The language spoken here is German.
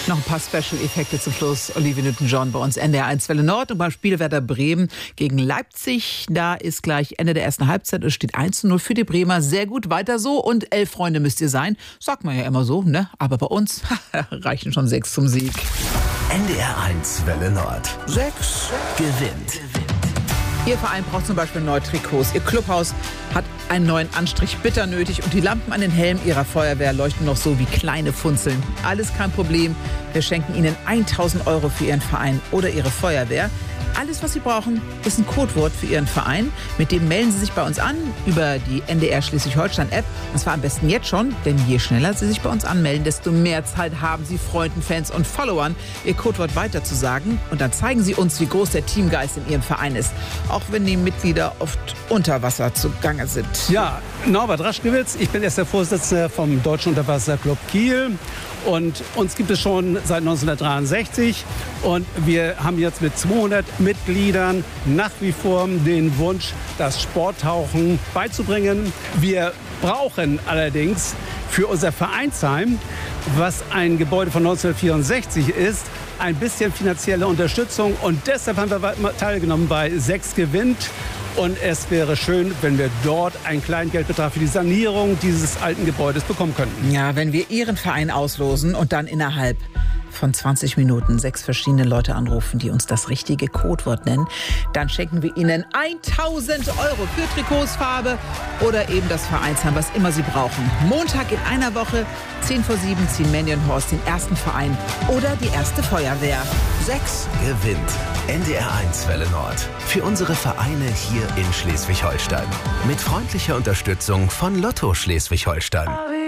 Noch ein paar Special-Effekte zum Schluss. Olivia Newton-John bei uns NDR1 Welle Nord. Und beim Spiel Werder Bremen gegen Leipzig, da ist gleich Ende der ersten Halbzeit. Es steht 1:0 für die Bremer. Sehr gut, weiter so. Und 11 Freunde müsst ihr sein. Sagt man ja immer so, ne? Aber bei uns reichen schon 6 zum Sieg. NDR1 Welle Nord. 6 gewinnt. Ihr Verein braucht zum Beispiel neue Trikots. Ihr Clubhaus hat einen neuen Anstrich bitter nötig. Und die Lampen an den Helmen ihrer Feuerwehr leuchten noch so wie kleine Funzeln. Alles kein Problem. Wir schenken Ihnen 1.000 € für Ihren Verein oder Ihre Feuerwehr. Alles, was Sie brauchen, ist ein Codewort für Ihren Verein. Mit dem melden Sie sich bei uns an über die NDR Schleswig-Holstein-App. Und zwar am besten jetzt schon, denn je schneller Sie sich bei uns anmelden, desto mehr Zeit haben Sie, Freunden, Fans und Followern, Ihr Codewort weiterzusagen. Und dann zeigen Sie uns, wie groß der Teamgeist in Ihrem Verein ist. Auch wenn die Mitglieder oft unter Wasser zugange sind. Ja, Norbert Raschkewitz, ich bin erst der Vorsitzende vom Deutschen Unterwasserclub Kiel. Und uns gibt es schon seit 1963 und wir haben jetzt mit 200 Mitgliedern nach wie vor den Wunsch, das Sporttauchen beizubringen. Wir brauchen allerdings für unser Vereinsheim, was ein Gebäude von 1964 ist, ein bisschen finanzielle Unterstützung und deshalb haben wir teilgenommen bei 6 gewinnt. Und es wäre schön, wenn wir dort einen kleinen Geldbetrag für die Sanierung dieses alten Gebäudes bekommen könnten. Ja, wenn wir Ihren Verein auslosen und dann innerhalb von 20 Minuten 6 verschiedene Leute anrufen, die uns das richtige Codewort nennen, dann schenken wir Ihnen 1.000 € für Trikots, Farbe oder eben das Vereinsheim, was immer Sie brauchen. Montag in einer Woche, 6:50 ziehen Manny und Horst den ersten Verein oder die erste Feuerwehr. 6 gewinnt. NDR1 Welle Nord. Für unsere Vereine hier in Schleswig-Holstein. Mit freundlicher Unterstützung von Lotto Schleswig-Holstein.